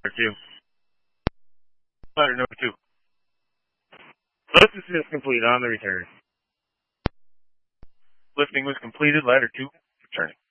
Ladder 2. Ladder number 2. Lift assist complete on the return. Lifting was completed. Ladder 2, returning.